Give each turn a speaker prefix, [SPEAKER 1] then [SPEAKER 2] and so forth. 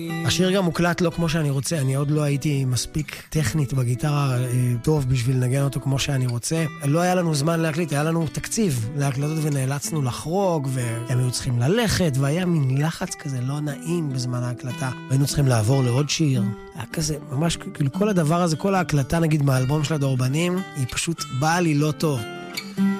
[SPEAKER 1] השיר גם מוקלט לא כמו שאני רוצה, אני עוד לא הייתי מספיק טכנית בגיטרה טוב בשביל לנגן אותו כמו שאני רוצה. לא היה לנו זמן להקליט, היה לנו תקציב להקלטות ונאלצנו לחרוג, והם היו צריכים ללכת, והיה מין לחץ כזה לא נעים בזמן ההקלטה. והיינו צריכים לעבור לעוד שיר. היה כזה, ממש כאילו כל הדבר הזה, כל ההקלטה נגיד מהאלבום של הדורבנים, היא פשוט באה לי לא טוב.